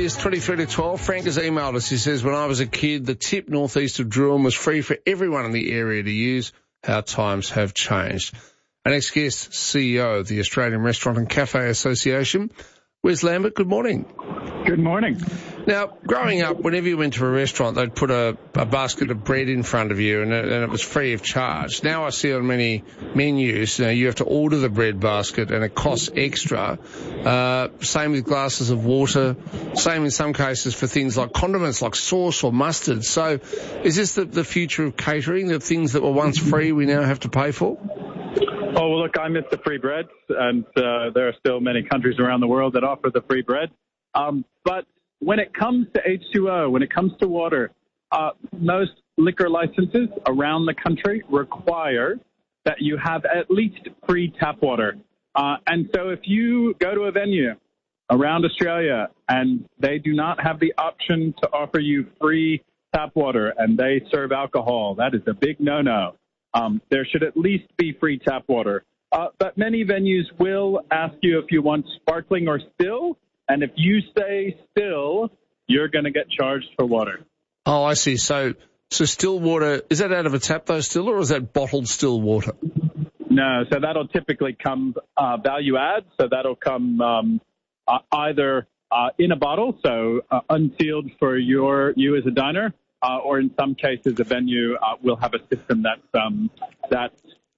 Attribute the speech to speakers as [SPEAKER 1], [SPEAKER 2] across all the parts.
[SPEAKER 1] is 23 to 12. Frank has emailed us. He says, when I was a kid, the tip northeast of Drouin was free for everyone in the area to use. How times have changed. Our next guest, CEO of the Australian Restaurant and Cafe Association, Wes Lambert. Good morning.
[SPEAKER 2] Good morning.
[SPEAKER 1] Now, growing up, whenever you went to a restaurant, they'd put a basket of bread in front of you, and it was free of charge. Now I see on many menus, you have to order the bread basket, and it costs extra. Same with glasses of water. Same in some cases for things like condiments, like sauce or mustard. So, is this the future of catering? The things that were once free, we now have to pay for?
[SPEAKER 2] Oh, well, look, I miss the free bread, and there are still many countries around the world that offer the free bread. But when it comes to H2O, when it comes to water, most liquor licenses around the country require that you have at least free tap water. And so if you go to a venue around Australia and they do not have the option to offer you free tap water and they serve alcohol, that is a big no-no. There should at least be free tap water. But many venues will ask you if you want sparkling or still. And if you say still, you're going to get charged for water.
[SPEAKER 1] Oh, I see. So still water, is that out of a tap though still, or is that bottled still water?
[SPEAKER 2] No, so that'll typically come value add. So that'll come either in a bottle, so unsealed for you as a diner, or in some cases a venue will have a system that's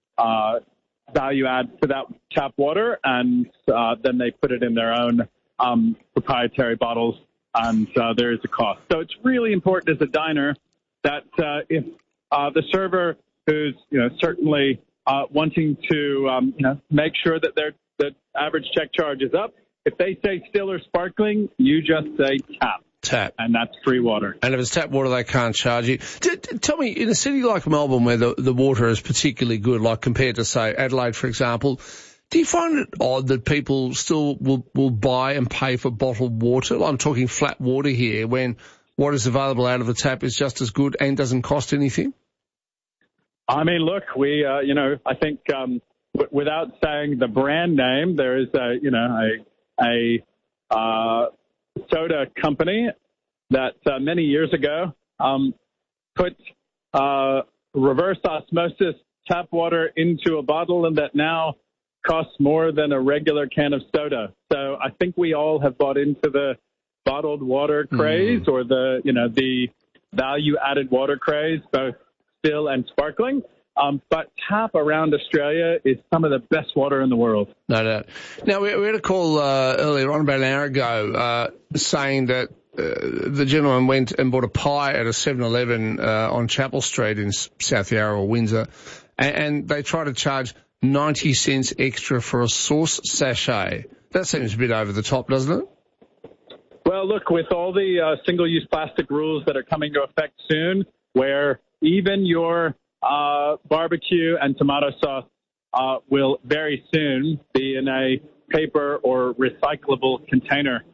[SPEAKER 2] value add for that tap water, and then they put it in their own proprietary bottles, and there is a cost. So it's really important as a diner that if the server who's certainly wanting to make sure that the average check charge is up, if they say still or sparkling, you just say tap, and that's free water. And
[SPEAKER 1] if it's tap water, they can't charge you. Tell me, in a city like Melbourne, where the water is particularly good, like compared to say Adelaide, for example, do you find it odd that people still will buy and pay for bottled water? I'm talking flat water here, when what is available out of the tap is just as good and doesn't cost anything?
[SPEAKER 2] I mean, look, we, I think without saying the brand name, there is a soda company that many years ago put reverse osmosis tap water into a bottle, and that now costs more than a regular can of soda. So I think we all have bought into the bottled water craze, or the value-added water craze, both still and sparkling. But tap around Australia is some of the best water in the world.
[SPEAKER 1] No doubt. Now, we had a call earlier on, about an hour ago, saying that the gentleman went and bought a pie at a 7-Eleven on Chapel Street in South Yarra or Windsor, and they tried to charge 90 cents extra for a sauce sachet. That seems a bit over the top, doesn't it?
[SPEAKER 2] Well, look, with all the single-use plastic rules that are coming to effect soon, where even your barbecue and tomato sauce will very soon be in a paper or recyclable container,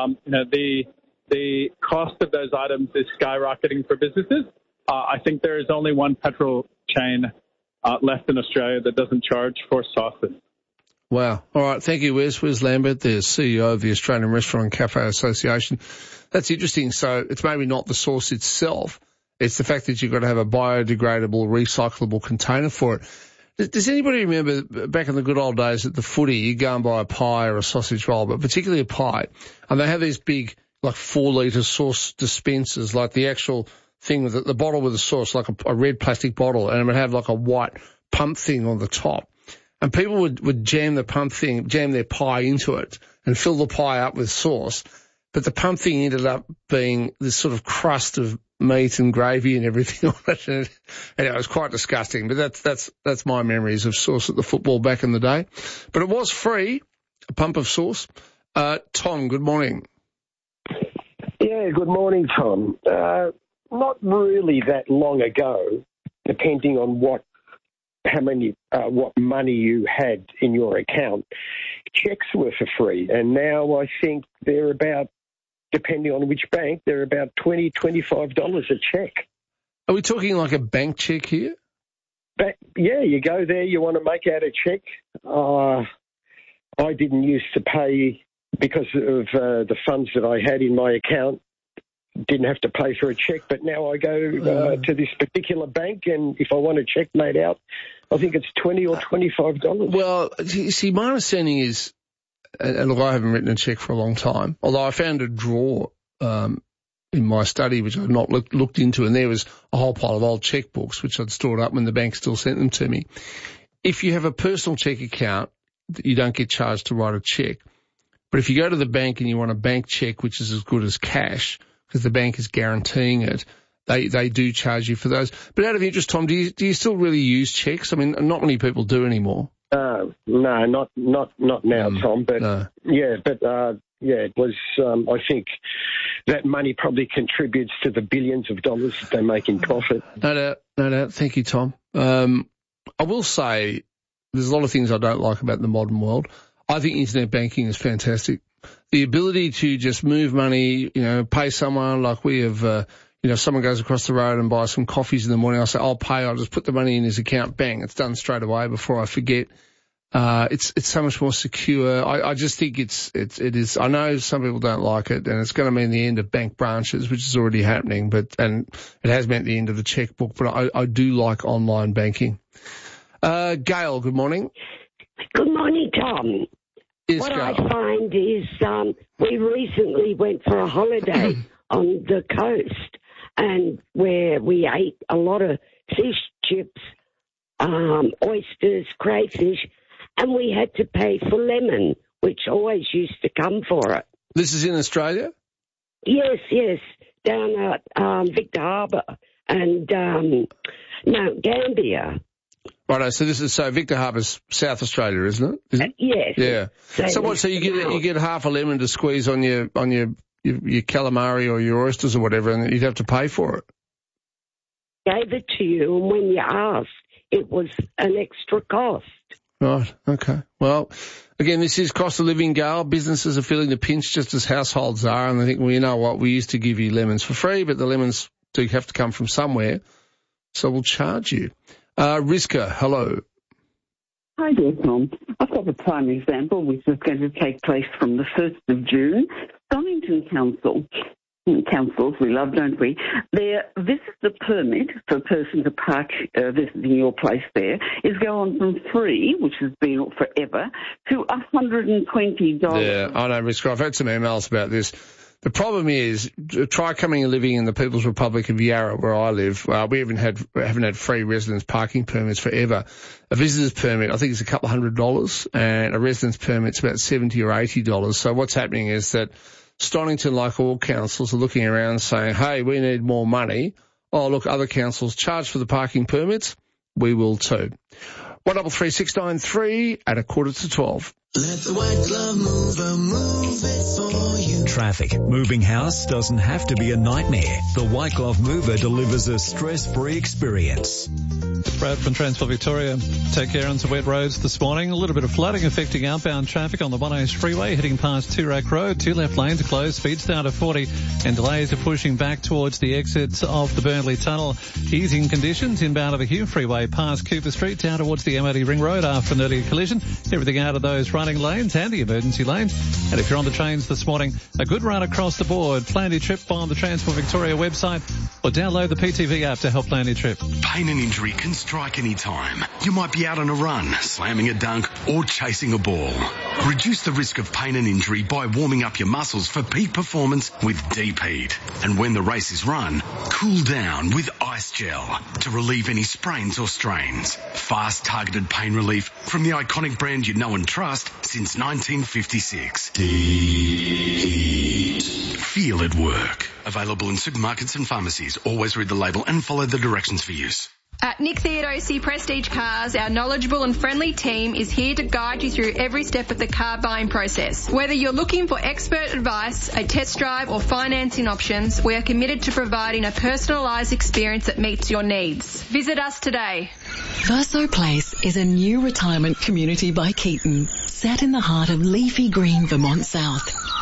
[SPEAKER 2] the cost of those items is skyrocketing for businesses. I think there is only one petrol chain left in Australia that doesn't charge for sauces.
[SPEAKER 1] Wow. All right. Thank you, Wes. Wes Lambert, the CEO of the Australian Restaurant and Cafe Association. That's interesting. So it's maybe not the sauce itself. It's the fact that you've got to have a biodegradable, recyclable container for it. Does anybody remember back in the good old days at the footy, you go and buy a pie or a sausage roll, but particularly a pie, and they have these big, like 4-litre sauce dispensers, like the actual thing with the bottle with the sauce, like a red plastic bottle, and it would have like a white pump thing on the top. And people would jam their pie into it and fill the pie up with sauce. But the pump thing ended up being this sort of crust of meat and gravy and everything on it. And it was quite disgusting. But that's my memories of sauce at the football back in the day. But it was free, a pump of sauce. Tom, good morning.
[SPEAKER 3] Yeah, good morning, Tom. Not really that long ago, depending on what money you had in your account, checks were for free. And now I think they're about, depending on which bank, they're about $20, $25 a check.
[SPEAKER 1] Are we talking like a bank check here?
[SPEAKER 3] Yeah, you go there, you want to make out a check. I didn't used to pay because of the funds that I had in my account, didn't have to pay for a cheque, but now I go to this particular bank, and if I want a cheque made out, I think it's $20 or $25.
[SPEAKER 1] Well, you see, my understanding is, and look, I haven't written a cheque for a long time, although I found a drawer in my study which I'd not looked into, and there was a whole pile of old chequebooks which I'd stored up when the bank still sent them to me. If you have a personal cheque account, you don't get charged to write a cheque. But if you go to the bank and you want a bank cheque, which is as good as cash, because the bank is guaranteeing it, they do charge you for those. But out of interest, Tom, do you still really use cheques? I mean, not many people do anymore.
[SPEAKER 3] No, not now, Tom. But no. It was. I think that money probably contributes to the billions of dollars that they make in profit.
[SPEAKER 1] No doubt. Thank you, Tom. I will say there's a lot of things I don't like about the modern world. I think internet banking is fantastic. The ability to just move money, pay someone like we have, someone goes across the road and buys some coffees in the morning. I say, I'll pay. I'll just put the money in his account. Bang. It's done straight away before I forget. It's so much more secure. I just think it is. I know some people don't like it, and it's going to mean the end of bank branches, which is already happening, and it has meant the end of the checkbook, but I do like online banking. Gail, good morning.
[SPEAKER 4] Good morning, Tom.
[SPEAKER 1] Yes,
[SPEAKER 4] what
[SPEAKER 1] Gail.
[SPEAKER 4] I find is we recently went for a holiday on the coast, and where we ate a lot of fish chips, oysters, crayfish, and we had to pay for lemon, which always used to come for it.
[SPEAKER 1] This is in Australia?
[SPEAKER 4] Yes, down at Victor Harbour and, Gambia.
[SPEAKER 1] Righto, so Victor Harbour's South Australia, isn't it?
[SPEAKER 4] Yes.
[SPEAKER 1] Yeah. So you get half a lemon to squeeze on your calamari or your oysters or whatever, and you'd have to pay for it.
[SPEAKER 4] Gave it to you, and when you asked, it was an extra cost.
[SPEAKER 1] Right, okay. Well, again, this is cost of living, Gail. Businesses are feeling the pinch just as households are, and they think, well, you know what, we used to give you lemons for free, but the lemons do have to come from somewhere, so we'll charge you. Rizka, hello.
[SPEAKER 5] Hi there, Tom. I've got a prime example which is going to take place from the 1st of June. Stonington councils, we love, don't we? Their visitor permit for a person to park visiting your place there is going from free, which has been forever, to $120.
[SPEAKER 1] Yeah, I know, Rizka. I've had some emails about this. The problem is, try coming and living in the People's Republic of Yarra, where I live. We haven't had free residence parking permits forever. A visitor's permit, I think, is a couple $100, and a residence permit's about $70 or $80. So what's happening is that Stonington, like all councils, are looking around saying, hey, we need more money. Oh, look, other councils charge for the parking permits. We will too. 133693 at 11:45.
[SPEAKER 6] Let the white glove mover move it for you.
[SPEAKER 7] Traffic. Moving house doesn't have to be a nightmare. The White Glove Mover delivers a stress-free experience.
[SPEAKER 8] Brad from Transport Victoria. Take care on some wet roads this morning. A little bit of flooding affecting outbound traffic on the 1A freeway heading past Toorak Road. 2 left lanes are closed. Speeds down to 40 and delays are pushing back towards the exits of the Burnley Tunnel. Easing conditions inbound of the Hume Freeway past Cooper Street down towards the MOD Ring Road after an earlier collision. Everything out of those running lanes and the emergency lanes. And if you're on the trains this morning, a good run across the board. Plan your trip on the Transport Victoria website or download the PTV app to help plan your trip.
[SPEAKER 9] Pain and injury can strike any time. You might be out on a run, slamming a dunk or chasing a ball. Reduce the risk of pain and injury by warming up your muscles for peak performance with Deep Heat. And when the race is run, cool down with Ice Gel to relieve any sprains or strains. Fast targeted pain relief from the iconic brand you know and trust since 1956. Deep Heat. Feel it work. Available in supermarkets and pharmacies. Always read the label and follow the directions for use.
[SPEAKER 10] At Nick Theodosi Prestige Cars, our knowledgeable and friendly team is here to guide you through every step of the car buying process. Whether you're looking for expert advice, a test drive or financing options, we are committed to providing a personalised experience that meets your needs. Visit us today.
[SPEAKER 11] Verso Place is a new retirement community by Keaton, set in the heart of leafy green Vermont South.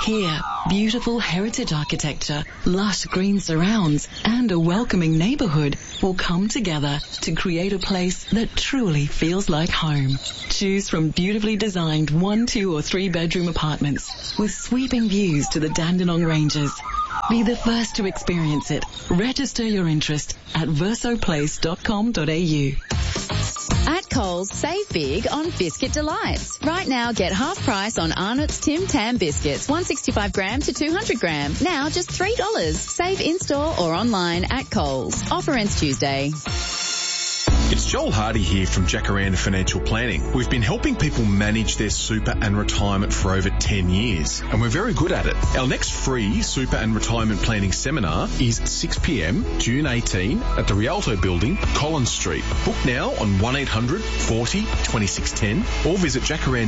[SPEAKER 11] Here, beautiful heritage architecture, lush green surrounds, and a welcoming neighbourhood will come together to create a place that truly feels like home. Choose from beautifully designed 1, 2 or 3 bedroom apartments with sweeping views to the Dandenong Ranges. Be the first to experience it. Register your interest at versoplace.com.au.
[SPEAKER 12] At Coles, save big on Biscuit Delights. Right now, get half price on Arnott's Tim Tam biscuits, 165 gram to 200 gram. Now just $3. Save in-store or online at Coles. Offer ends Tuesday.
[SPEAKER 13] It's Joel Hardy here from Jacaranda Financial Planning. We've been helping people manage their super and retirement for over 10 years, and we're very good at it. Our next free super and retirement planning seminar is 6 p.m, June 18 at the Rialto Building, Collins Street. Book now on 1800 40 2610 or visit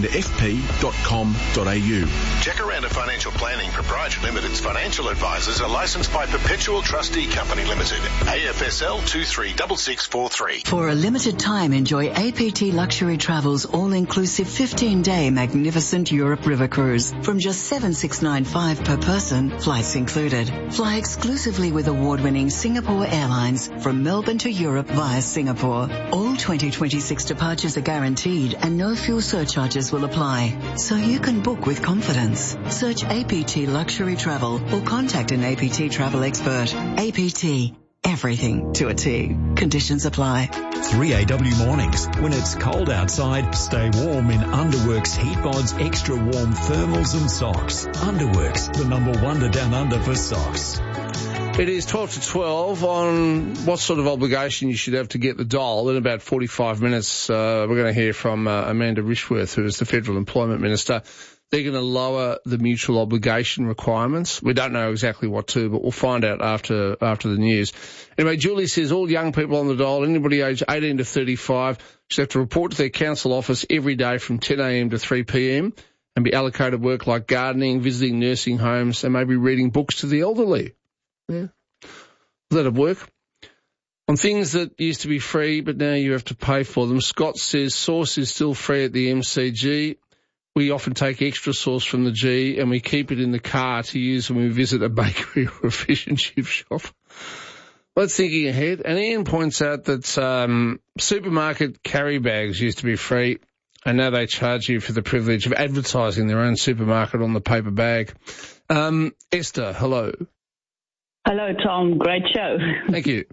[SPEAKER 13] jacarandafp.com.au.
[SPEAKER 14] Jacaranda Financial Planning Proprietary Limited's financial advisors are licensed by Perpetual Trustee Company Limited, AFSL 236643.
[SPEAKER 15] For a limited time, enjoy APT Luxury Travel's all-inclusive 15-day magnificent Europe River Cruise from just $7,695 per person, flights included. Fly exclusively with award-winning Singapore Airlines from Melbourne to Europe via Singapore. All 2026 departures are guaranteed and no fuel surcharges will apply, so you can book with confidence. Search APT Luxury Travel or contact an APT travel expert. APT. Everything to a T. Conditions apply.
[SPEAKER 7] 3AW mornings. When it's cold outside, stay warm in Underworks Heat Bod's extra warm thermals and socks. Underworks, the #1 to down under for socks.
[SPEAKER 1] It is 12 to 12 on what sort of obligation you should have to get the dole. In about 45 minutes, we're going to hear from Amanda Rishworth, who is the Federal Employment Minister. They're going to lower the mutual obligation requirements. We don't know exactly what to, but we'll find out after the news. Anyway, Julie says all young people on the dole, anybody aged 18 to 35, should have to report to their council office every day from 10 a.m. to 3 p.m. and be allocated work like gardening, visiting nursing homes, and maybe reading books to the elderly. Yeah. That'll work. On things that used to be free, but now you have to pay for them. Scott says sauce is still free at the MCG. We often take extra sauce from the G and we keep it in the car to use when we visit a bakery or a fish and chip shop. Let's thinking ahead. And Ian points out that supermarket carry bags used to be free and now they charge you for the privilege of advertising their own supermarket on the paper bag. Esther, hello.
[SPEAKER 16] Hello, Tom. Great show.
[SPEAKER 1] Thank you.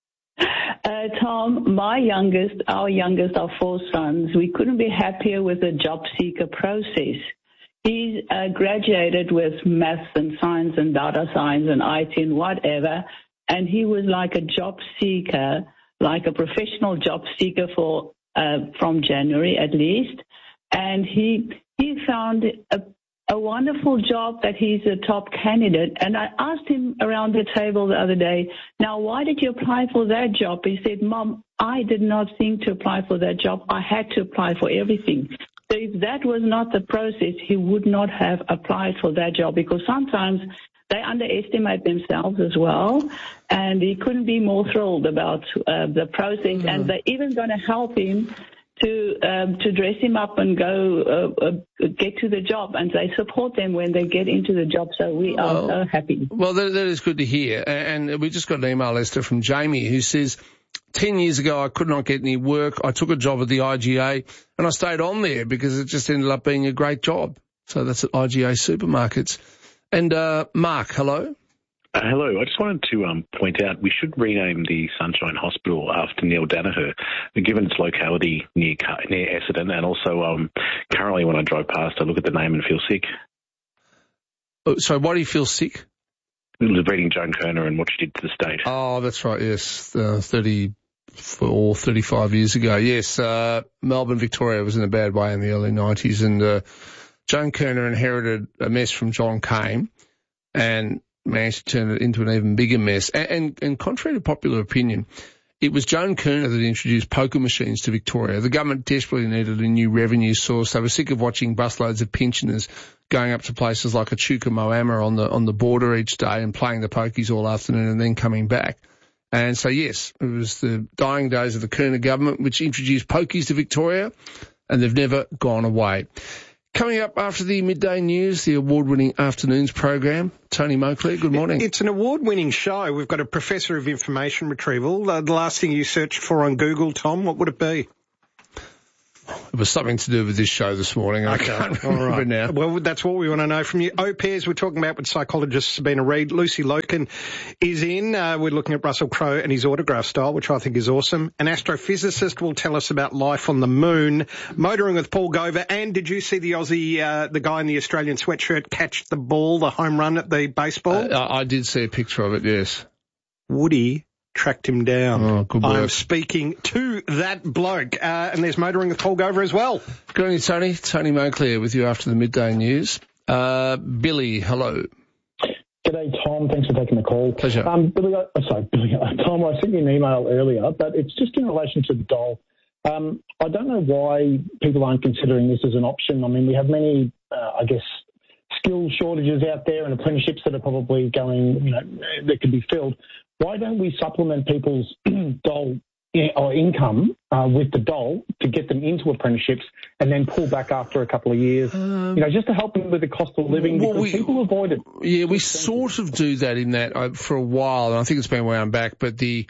[SPEAKER 16] Tom, our youngest, our 4 sons, we couldn't be happier with the job seeker process. He's graduated with maths and science and data science and IT and whatever, and he was like a job seeker, like a professional job seeker for from January at least, and he found a wonderful job that he's a top candidate. And I asked him around the table the other day, now, why did you apply for that job? He said, Mom, I did not think to apply for that job. I had to apply for everything. So if that was not the process, he would not have applied for that job because sometimes they underestimate themselves as well. And he couldn't be more thrilled about the process. Mm-hmm. And they're even going to help him to dress him up and go get to the job, and they support them when they get into the job. So we are so happy.
[SPEAKER 1] Well, that is good to hear. And we just got an email, Esther, from Jamie, who says, 10 years ago I could not get any work. I took a job at the IGA and I stayed on there because it just ended up being a great job. So that's at IGA Supermarkets. And Mark, hello.
[SPEAKER 17] Hello. I just wanted to point out we should rename the Sunshine Hospital after Neil Danaher, given its locality near Essendon, and also currently when I drive past, I look at the name and feel sick.
[SPEAKER 1] Oh, so why do you feel sick?
[SPEAKER 17] Reading Joan Kerner and what she did to the state.
[SPEAKER 1] Oh, that's right, yes, 34, 35 years ago. Yes, Melbourne, Victoria was in a bad way in the early 90s, and Joan Kerner inherited a mess from John Cain and managed to turn it into an even bigger mess. And contrary to popular opinion, it was Joan Kerner that introduced poker machines to Victoria. The government desperately needed a new revenue source. They were sick of watching busloads of pensioners going up to places like Echuca Moama on the border each day and playing the pokies all afternoon and then coming back. And so, yes, it was the dying days of the Kerner government which introduced pokies to Victoria, and they've never gone away. Coming up after the midday news, the award-winning afternoons program, Tony Mokley, good morning.
[SPEAKER 18] It's an award-winning show. We've got a professor of information retrieval. The last thing you searched for on Google, Tom, what would it be?
[SPEAKER 1] It was something to do with this show this morning. I can't remember now.
[SPEAKER 18] Well, that's what we want to know from you. Au pairs, we're talking about with psychologist Sabina Reid. Lucy Loken is in. We're looking at Russell Crowe and his autograph style, which I think is awesome. An astrophysicist will tell us about life on the moon. Motoring with Paul Gover. And did you see the Aussie, the guy in the Australian sweatshirt catch the ball, the home run at the baseball?
[SPEAKER 1] I did see a picture of it, yes.
[SPEAKER 18] Woody tracked him down.
[SPEAKER 1] Oh, good work.
[SPEAKER 18] I'm speaking to that bloke. And there's Motoring with Paul Gover as well.
[SPEAKER 1] Good morning, Tony. Tony Mokley with you after the midday news. Billy, hello.
[SPEAKER 19] G'day, Tom. Thanks for taking the call.
[SPEAKER 1] Pleasure.
[SPEAKER 19] Tom, I sent you an email earlier, but it's just in relation to the dole. I don't know why people aren't considering this as an option. I mean, we have many, skill shortages out there and apprenticeships that are probably going, that could be filled. Why don't we supplement people's dole or income with the dole to get them into apprenticeships and then pull back after a couple of years, just to help them with the cost of living, because people avoid it.
[SPEAKER 1] Yeah, we sort of do that in that for a while, and I think it's been wound back, but the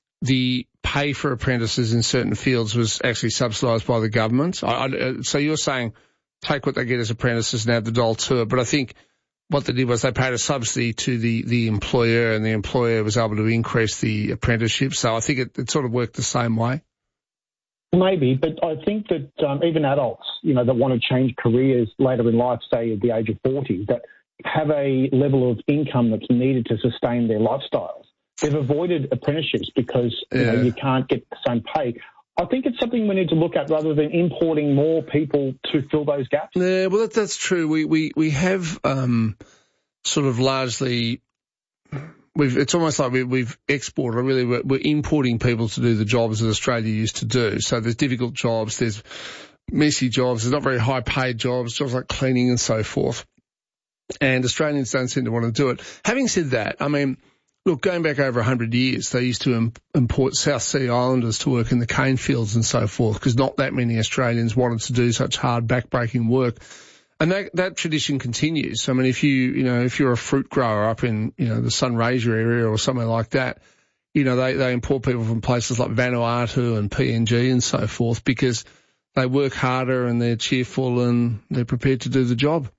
[SPEAKER 1] pay for apprentices in certain fields was actually subsidised by the government. So you're saying take what they get as apprentices and add the dole to it, but I think what they did was they paid a subsidy to the employer, and the employer was able to increase the apprenticeship. So I think it sort of worked the same way.
[SPEAKER 19] Maybe, but I think that even adults, that want to change careers later in life, say at the age of 40, that have a level of income that's needed to sustain their lifestyles, they've avoided apprenticeships because you can't get the same pay. I think it's something we need to look at rather than importing more people to fill those gaps.
[SPEAKER 1] Yeah, well, that's true. We have sort of largely it's almost like we've exported. Really, we're importing people to do the jobs that Australia used to do. So there's difficult jobs, there's messy jobs, there's not very high paid jobs like cleaning and so forth. And Australians don't seem to want to do it. Having said that, I mean, look, going back over 100 years, they used to import South Sea Islanders to work in the cane fields and so forth because not that many Australians wanted to do such hard back-breaking work. And that tradition continues. I mean, if you're a fruit grower up in, the Sunraysia area or somewhere like that, they import people from places like Vanuatu and PNG and so forth because they work harder and they're cheerful and they're prepared to do the job.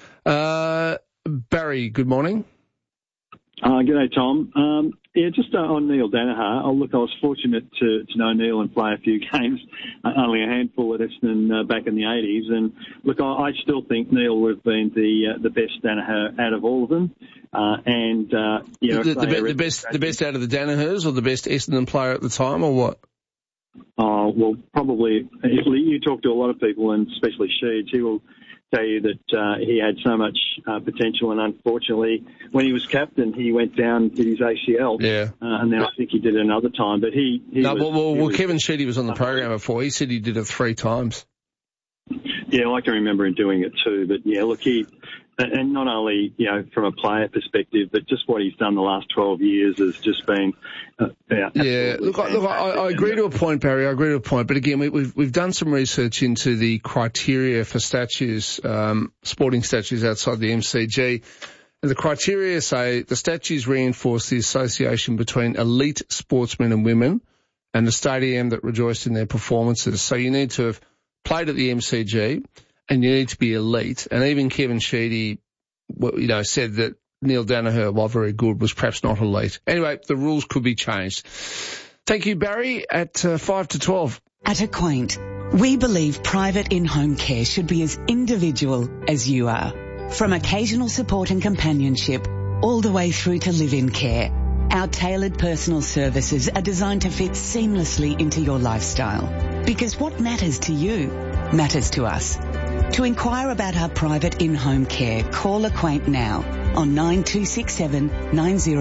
[SPEAKER 1] Barry, good morning.
[SPEAKER 20] G'day, Tom. Just on Neil Danaher. I was fortunate to know Neil and play a few games, only a handful at Essendon back in the 80s. And look, I still think Neil would have been the best Danaher out of all of them. The best out of the Danahers, or the best Essendon player at the time, or what? Oh, well, probably. You talk to a lot of people, and especially Sheeds, he will tell you that he had so much potential, and unfortunately, when he was captain, he went down, did his ACL. Yeah. And then I think he did it another time. But Kevin Sheedy was on the program before. He said he did it 3 times. Yeah, I can remember him doing it too. But yeah, look, and not only, from a player perspective, but just what he's done the last 12 years has just been, yeah. Look, I agree to a point, Barry. I agree to a point. But again, we've done some research into the criteria for statues, sporting statues outside the MCG. And the criteria say the statues reinforce the association between elite sportsmen and women and the stadium that rejoiced in their performances. So you need to have played at the MCG, and you need to be elite. And even Kevin Sheedy, said that Neil Danaher, while very good, was perhaps not elite. Anyway, the rules could be changed. Thank you, Barry, at 5 to 12.
[SPEAKER 21] At Acquaint, we believe private in-home care should be as individual as you are. From occasional support and companionship, all the way through to live-in care, our tailored personal services are designed to fit seamlessly into your lifestyle. Because what matters to you matters to us. To inquire about our private in-home care, call Acquaint now on 9267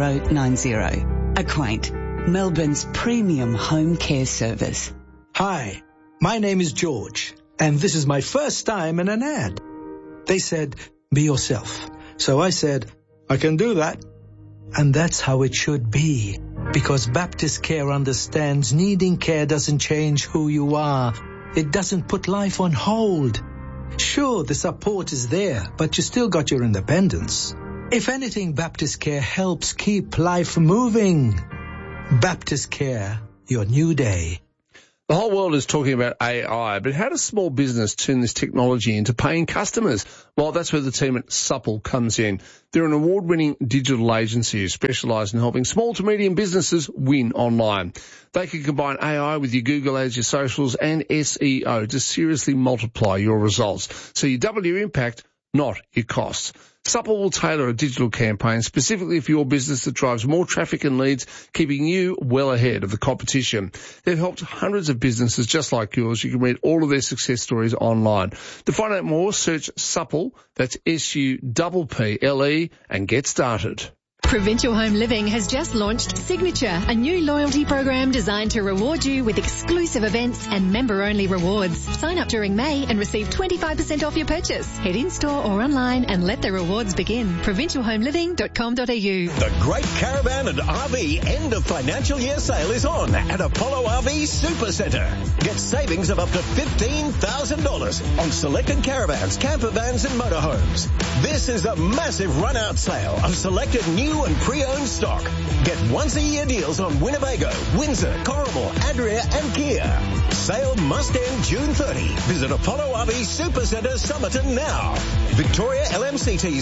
[SPEAKER 21] 9090. Acquaint, Melbourne's premium home care service.
[SPEAKER 22] Hi, my name is George, and this is my first time in an ad. They said, be yourself. So I said, I can do that. And that's how it should be, because Baptist Care understands needing care doesn't change who you are. It doesn't put life on hold. Sure, the support is there, but you still got your independence. If anything, Baptist Care helps keep life moving. Baptist Care, your new day.
[SPEAKER 1] The whole world is talking about AI, but how does small business turn this technology into paying customers? Well, that's where the team at Supple comes in. They're an award-winning digital agency who specialise in helping small to medium businesses win online. They can combine AI with your Google Ads, your socials and SEO to seriously multiply your results. So you double your impact, not your costs. Supple will tailor a digital campaign specifically for your business that drives more traffic and leads, keeping you well ahead of the competition. They've helped hundreds of businesses just like yours. You can read all of their success stories online. To find out more, search Supple, that's SUPPLE, and get started.
[SPEAKER 2] Provincial Home Living has just launched Signature, a new loyalty program designed to reward you with exclusive events and member-only rewards. Sign up during May and receive 25% off your purchase. Head in-store or online and let the rewards begin. provincialhomeliving.com.au.
[SPEAKER 3] The Great Caravan and RV end of financial year sale is on at Apollo RV Supercentre. Get savings of up to $15,000 on selected caravans, camper vans and motorhomes. This is a massive run-out sale of selected new and pre-owned stock. Get once-a-year deals on Winnebago, Windsor, Corrimal, Adria and Kia. Sale must end June 30. Visit Apollo RV Supercentre Somerton now. Victoria LMCT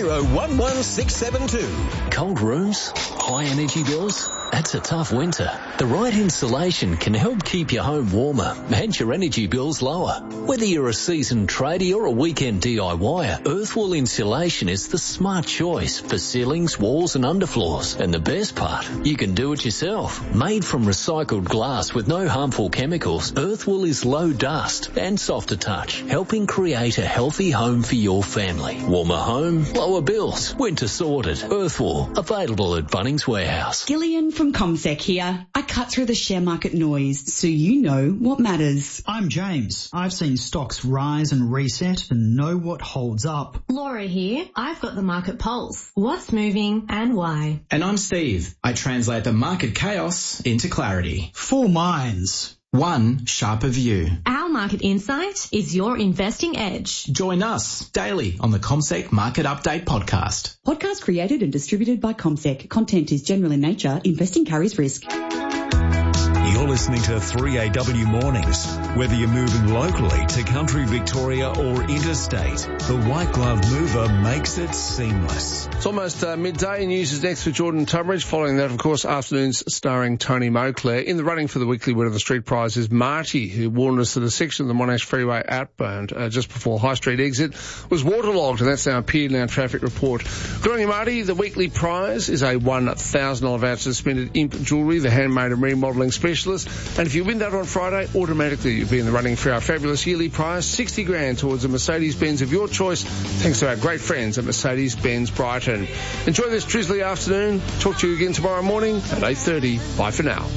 [SPEAKER 3] 0011672.
[SPEAKER 23] Cold rooms? High energy bills? That's a tough winter. The right insulation can help keep your home warmer and your energy bills lower. Whether you're a seasoned tradie or a weekend DIYer, Earthwall Insulation is the smart choice for ceilings, walls and underfloors. And the best part, you can do it yourself. Made from recycled glass with no harmful chemicals, Earthwall is low dust and soft to touch, helping create a healthy home for your family. Warmer home, lower bills. Winter sorted. Earthwall, available at Bunnings Warehouse.
[SPEAKER 24] Gillian from ComSec here. I cut through the share market noise so you know what matters.
[SPEAKER 25] I'm James. I've seen stocks rise and reset and know what holds up.
[SPEAKER 26] Laura here. I've got the market pulse. What's moving and why?
[SPEAKER 27] And I'm Steve. I translate the market chaos into clarity.
[SPEAKER 25] 4 minds.
[SPEAKER 27] One sharper view.
[SPEAKER 26] Our market insight is your investing edge.
[SPEAKER 27] Join us daily on the ComSec Market Update podcast.
[SPEAKER 24] Podcast created and distributed by ComSec. Content is general in nature. Investing carries risk.
[SPEAKER 7] You're listening to 3AW Mornings. Whether you're moving locally to country Victoria or interstate, the White Glove Mover makes it seamless.
[SPEAKER 1] It's almost midday. News is next for Jordan Tunbridge. Following that, of course, afternoons starring Tony Moclair. In the running for the weekly Word of the Street prize is Marty, who warned us that a section of the Monash Freeway outbound just before High Street exit was waterlogged, and that's now appeared in our traffic report. Good on you, Marty. The weekly prize is a $1,000 voucher suspended Imp Jewellery, the handmade and remodelling specialist. And if you win that on Friday, automatically you'll be in the running for our fabulous yearly prize, $60,000 towards a Mercedes-Benz of your choice, thanks to our great friends at Mercedes-Benz Brighton. Enjoy this drizzly afternoon. Talk to you again tomorrow morning at 8:30. Bye for now.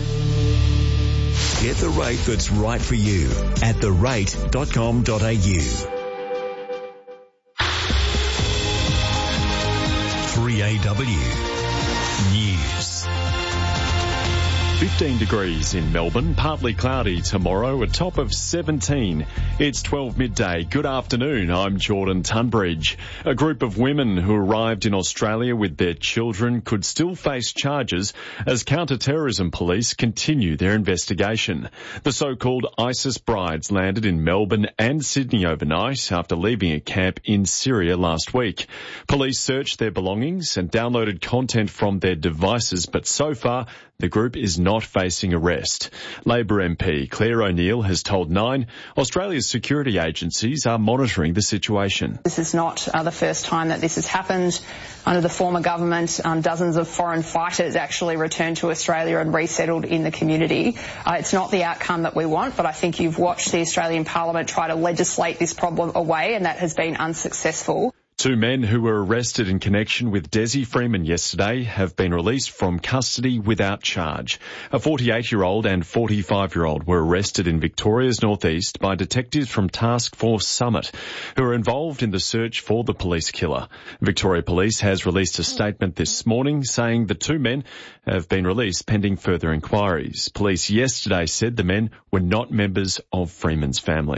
[SPEAKER 7] Get the rate that's right for you at therate.com.au. 3AW News.
[SPEAKER 28] 15 degrees in Melbourne, partly cloudy tomorrow, a top of 17. It's 12 midday. Good afternoon, I'm Jordan Tunbridge. A group of women who arrived in Australia with their children could still face charges as counter-terrorism police continue their investigation. The so-called ISIS brides landed in Melbourne and Sydney overnight after leaving a camp in Syria last week. Police searched their belongings and downloaded content from their devices, but so far the group is not facing arrest. Labor MP Claire O'Neill has told Nine Australia's security agencies are monitoring the situation.
[SPEAKER 29] This is not the first time that this has happened. Under the former government, dozens of foreign fighters actually returned to Australia and resettled in the community. It's not the outcome that we want, but I think you've watched the Australian Parliament try to legislate this problem away, and that has been unsuccessful.
[SPEAKER 28] 2 men who were arrested in connection with Desi Freeman yesterday have been released from custody without charge. A 48-year-old and 45-year-old were arrested in Victoria's northeast by detectives from Task Force Summit, who are involved in the search for the police killer. Victoria Police has released a statement this morning saying the 2 men have been released pending further inquiries. Police yesterday said the men were not members of Freeman's family.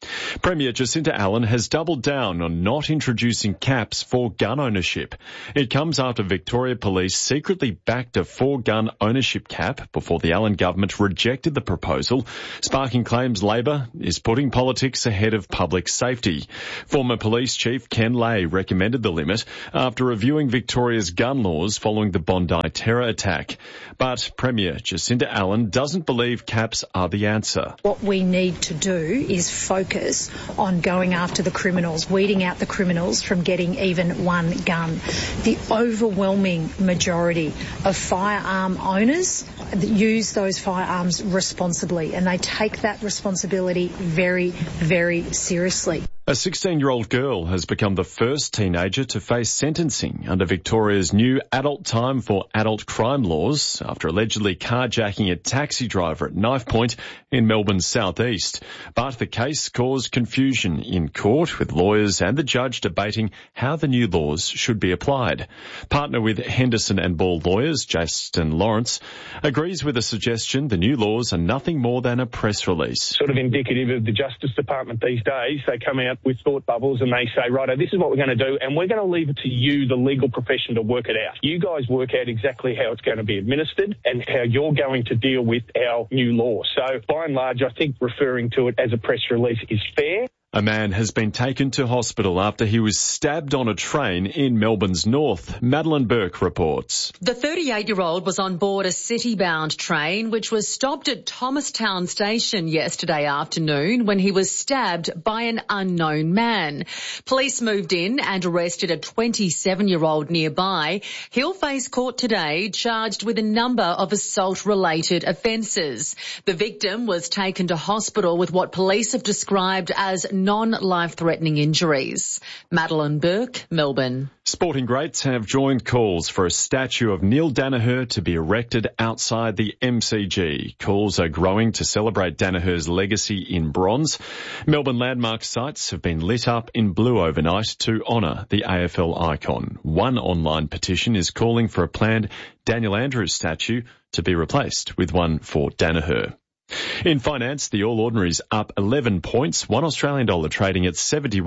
[SPEAKER 28] Premier Jacinta Allen has doubled down on not introducing caps for gun ownership. It comes after Victoria Police secretly backed a 4-gun ownership cap before the Allen government rejected the proposal, sparking claims Labor is putting politics ahead of public safety. Former Police Chief Ken Lay recommended the limit after reviewing Victoria's gun laws following the Bondi terror attack. But Premier Jacinta Allen doesn't believe caps are the answer.
[SPEAKER 4] What we need to do is focus on going after the criminals, weeding out the criminals from getting even one gun. The overwhelming majority of firearm owners use those firearms responsibly, and they take that responsibility very, very seriously.
[SPEAKER 28] A 16-year-old girl has become the first teenager to face sentencing under Victoria's new adult time for adult crime laws after allegedly carjacking a taxi driver at knife point in Melbourne's southeast. But the case caused confusion in court, with lawyers and the judge debating how the new laws should be applied. Partner with Henderson and Ball lawyers, Justin Lawrence, agrees with the suggestion the new laws are nothing more than a press release.
[SPEAKER 5] Sort of indicative of the Justice Department these days. They come out with thought bubbles and they say, righto, this is what we're going to do, and we're going to leave it to you, the legal profession, to work it out. You guys work out exactly how it's going to be administered and how you're going to deal with our new law. So by and large, I think referring to it as a press release is fair.
[SPEAKER 28] A man has been taken to hospital after he was stabbed on a train in Melbourne's north. Madeline Burke reports.
[SPEAKER 6] The 38-year-old was on board a city-bound train which was stopped at Thomastown Station yesterday afternoon when he was stabbed by an unknown man. Police moved in and arrested a 27-year-old nearby. He'll face court today, charged with a number of assault-related offences. The victim was taken to hospital with what police have described as non-life-threatening injuries. Madeline Burke, Melbourne.
[SPEAKER 28] Sporting greats have joined calls for a statue of Neil Danaher to be erected outside the MCG. Calls are growing to celebrate Danaher's legacy in bronze. Melbourne landmark sites have been lit up in blue overnight to honour the AFL icon. One online petition is calling for a planned Daniel Andrews statue to be replaced with one for Danaher. In finance, the All Ordinaries up 11 points, $1 Australian dollar trading at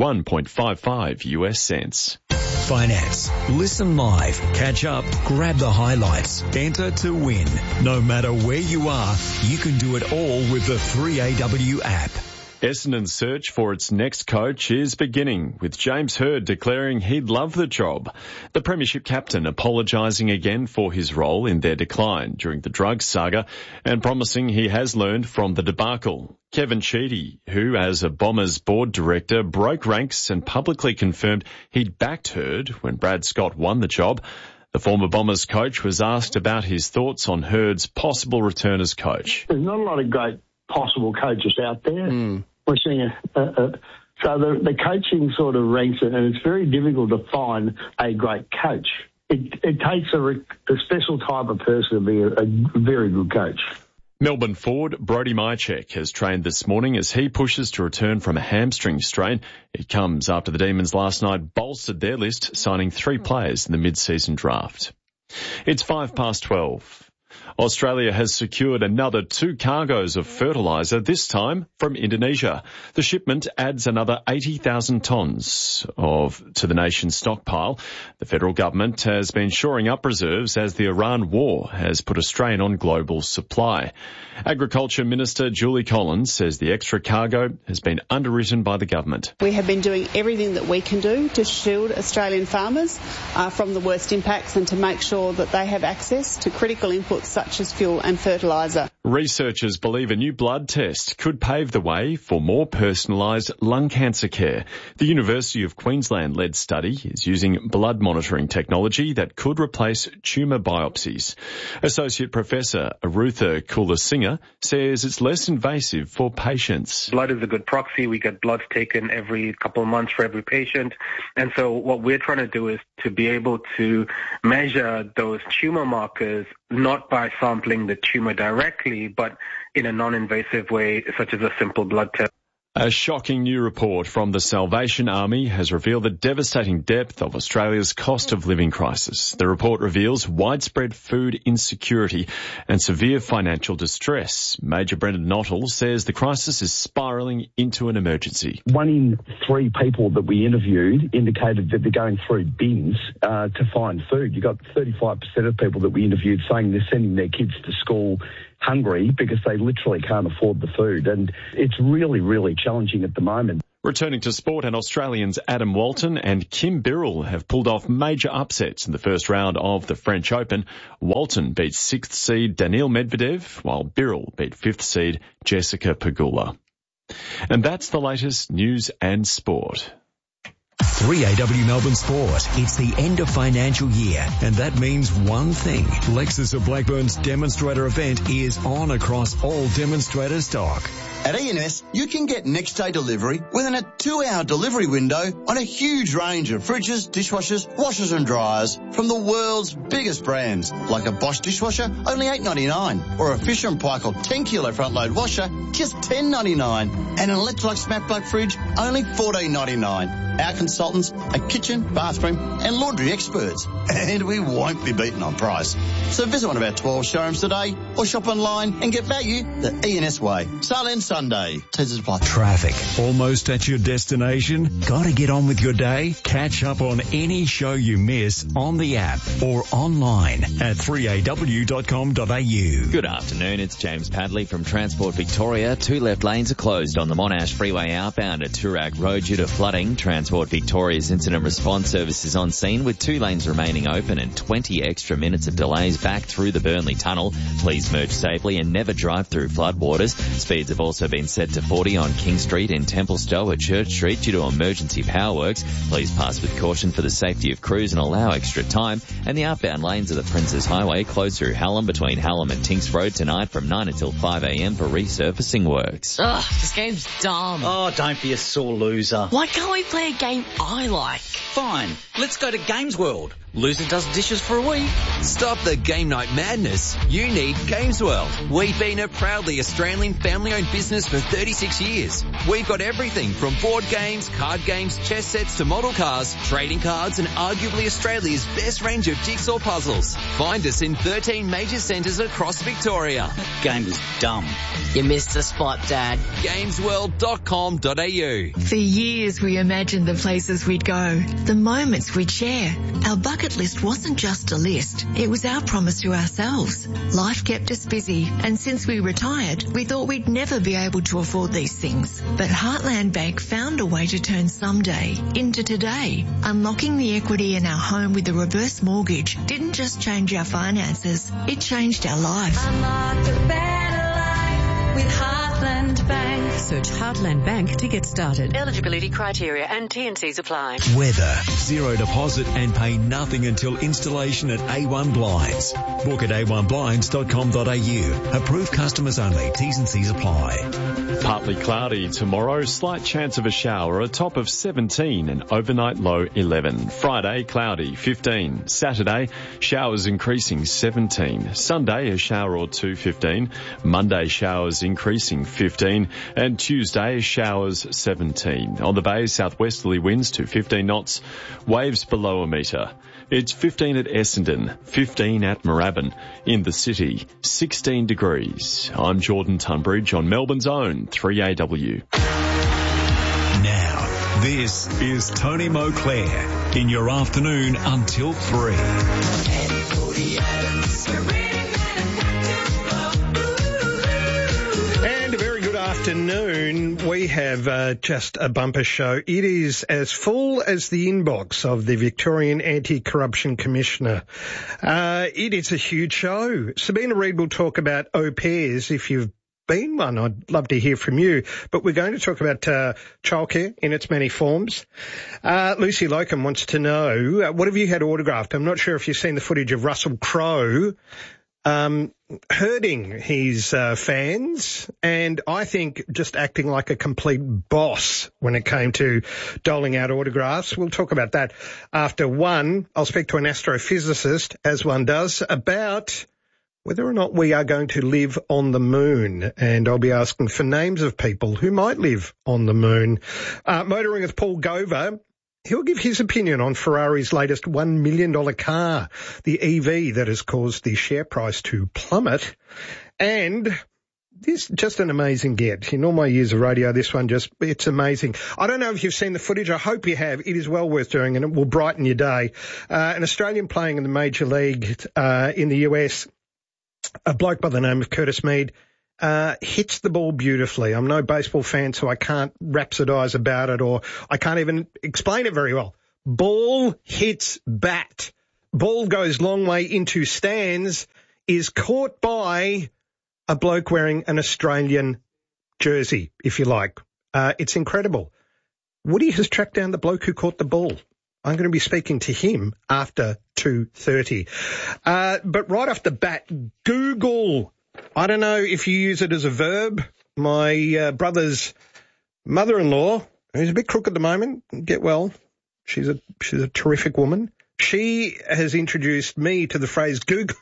[SPEAKER 28] 71.55 US cents.
[SPEAKER 7] Finance. Listen live, catch up, grab the highlights, enter to win. No matter where you are, you can do it all with the 3AW app.
[SPEAKER 28] Essendon's search for its next coach is beginning, with James Hird declaring he'd love the job. The Premiership captain apologising again for his role in their decline during the drugs saga and promising he has learned from the debacle. Kevin Sheedy, who as a Bombers board director broke ranks and publicly confirmed he'd backed Hird when Brad Scott won the job. The former Bombers coach was asked about his thoughts on Hird's possible return as coach.
[SPEAKER 8] There's not a lot of great possible coaches out there. We're seeing so the coaching sort of ranks it, and it's very difficult to find a great coach. It takes a special type of person to be a very good coach.
[SPEAKER 28] Melbourne forward Brody Mychek has trained this morning as he pushes to return from a hamstring strain. It comes after the Demons last night bolstered their list, signing 3 players in the mid-season draft. It's 12:05. Australia has secured another 2 cargoes of fertiliser, this time from Indonesia. The shipment adds another 80,000 tonnes to the nation's stockpile. The federal government has been shoring up reserves as the Iran war has put a strain on global supply. Agriculture Minister Julie Collins says the extra cargo has been underwritten by the government.
[SPEAKER 9] We have been doing everything that we can do to shield Australian farmers from the worst impacts and to make sure that they have access to critical inputs such as fuel and fertiliser.
[SPEAKER 28] Researchers believe a new blood test could pave the way for more personalised lung cancer care. The University of Queensland-led study is using blood monitoring technology that could replace tumour biopsies. Associate Professor Arutha Kulasinghe says it's less invasive for patients.
[SPEAKER 10] Blood is a good proxy. We get bloods taken every couple of months for every patient. And so what we're trying to do is to be able to measure those tumour markers not by sampling the tumour directly, but in a non-invasive way, such as a simple blood test.
[SPEAKER 28] A shocking new report from the Salvation Army has revealed the devastating depth of Australia's cost of living crisis. The report reveals widespread food insecurity and severe financial distress. Major Brendan Nottle says the crisis is spiralling into an emergency.
[SPEAKER 11] 1 in 3 people that we interviewed indicated that they're going through bins to find food. You got 35% of people that we interviewed saying they're sending their kids to school hungry because they literally can't afford the food. And it's really, really challenging at the moment.
[SPEAKER 28] Returning to sport, and Australians Adam Walton and Kim Birrell have pulled off major upsets in the first round of the French Open. Walton beat 6th seed Daniil Medvedev, while Birrell beat 5th seed Jessica Pegula. And that's the latest news and sport.
[SPEAKER 7] 3AW Melbourne Sport. It's the end of financial year, and that means one thing. Lexus of Blackburn's demonstrator event is on across all demonstrator stock.
[SPEAKER 12] At E&S, you can get next day delivery within a 2-hour delivery window on a huge range of fridges, dishwashers, washers and dryers from the world's biggest brands, like a Bosch dishwasher, only $8.99, or a Fisher & Paykel 10-kilo front-load washer, just $10.99, and an Electrolux Smart Plug fridge, only $14.99. Our consultants are kitchen, bathroom and laundry experts, and we won't be beaten on price. So visit one of our 12 showrooms today or shop online and get value the E&S way. Sale ends Sunday. T's apply.
[SPEAKER 7] Traffic. Almost at your destination? Gotta get on with your day? Catch up on any show you miss on the app or online at 3aw.com.au.
[SPEAKER 13] Good afternoon, it's James Padley from Transport Victoria. 2 left lanes are closed on the Monash Freeway outbound at Toorak Road due to flooding. Transport Victoria's incident response service is on scene with 2 lanes remaining open and 20 extra minutes of delays back through the Burnley Tunnel. Please merge safely and never drive through floodwaters. Speeds have also been set to 40 on King Street in Templestowe at Church Street due to emergency power works. Please pass with caution for the safety of crews and allow extra time. And the outbound lanes of the Princes Highway close through Hallam between Hallam and Tinks Road tonight from 9 until 5 a.m. for resurfacing works.
[SPEAKER 14] Ugh, this game's dumb.
[SPEAKER 15] Oh, don't be a sore loser.
[SPEAKER 14] Why can't we play a game I like?
[SPEAKER 15] Fine, let's go to Games World. Loser does dishes for a week.
[SPEAKER 16] Stop the game night madness. You need Games World. We've been a proudly Australian family-owned business for 36 years. We've got everything from board games, card games, chess sets to model cars, trading cards and arguably Australia's best range of jigsaw puzzles. Find us in 13 major centres across Victoria.
[SPEAKER 15] That game is dumb.
[SPEAKER 14] You missed the spot, Dad.
[SPEAKER 16] Gamesworld.com.au.
[SPEAKER 17] For years we imagined the places we'd go, the moments we'd share. Our bucket list wasn't just a list, it was our promise to ourselves. Life kept us busy, and since we retired, we thought we'd never be able to afford these things. But Heartland Bank found a way to turn someday into today. Unlocking the equity in our home with a reverse mortgage didn't just change our finances, it changed our life.
[SPEAKER 18] Unlock a better life with Heartland Bank.
[SPEAKER 19] Search Heartland Bank to get started.
[SPEAKER 18] Eligibility criteria and T&Cs apply.
[SPEAKER 7] Weather. Zero deposit and pay nothing until installation at A1 Blinds. Book at a1blinds.com.au. Approved customers only. T's and C's apply.
[SPEAKER 28] Partly cloudy tomorrow, slight chance of a shower, a top of 17 and overnight low 11. Friday, cloudy 15. Saturday, showers increasing 17. Sunday, a shower or two 15. Monday, showers increasing 15. And Tuesday, showers 17. On the bay, southwesterly winds to 15 knots, waves below a metre. It's 15 at Essendon, 15 at Moorabbin. In the city, 16 degrees. I'm Jordan Tunbridge on Melbourne's own 3AW.
[SPEAKER 7] Now, this is Tony Moclair in your afternoon until 3.
[SPEAKER 30] Afternoon, we have just a bumper show. It is as full as the inbox of the Victorian Anti-Corruption Commissioner. It is a huge show. Sabina Reid will talk about au pairs. If you've been one, I'd love to hear from you. But we're going to talk about childcare in its many forms. Lucy Locum wants to know, what have you had autographed? I'm not sure if you've seen the footage of Russell Crowe herding his fans, and I think just acting like a complete boss when it came to doling out autographs. We'll talk about that after 1. I'll speak to an astrophysicist, as one does, about whether or not we are going to live on the moon. And I'll be asking for names of people who might live on the moon. Motoring with Paul Gover. He'll give his opinion on Ferrari's latest $1 million car, the EV that has caused the share price to plummet. And this just an amazing get. In all my years of radio, this one it's amazing. I don't know if you've seen the footage. I hope you have. It is well worth doing, and it will brighten your day. An Australian playing in the Major League in the US, a bloke by the name of Curtis Mead, hits the ball beautifully. I'm no baseball fan, so I can't rhapsodise about it, or I can't even explain it very well. Ball hits bat. Ball goes long way into stands, is caught by a bloke wearing an Australian jersey, if you like. It's incredible. Woody has tracked down the bloke who caught the ball. I'm going to be speaking to him after 2:30. But right off the bat, Google. I don't know if you use it as a verb. My brother's mother-in-law, who's a bit crook at the moment, get well. She's a terrific woman. She has introduced me to the phrase Google